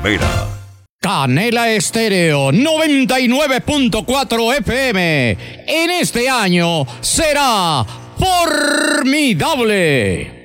Vera. Canela Estéreo 99.4 FM. En este año será formidable.